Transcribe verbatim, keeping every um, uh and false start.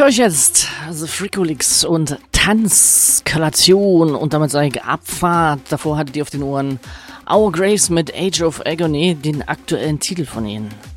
Für euch jetzt The Freakolix und Tanzkalation und damit sage ich Abfahrt. Davor hattet ihr auf den Ohren Our Graves mit Age of Agony, den aktuellen Titel von ihnen.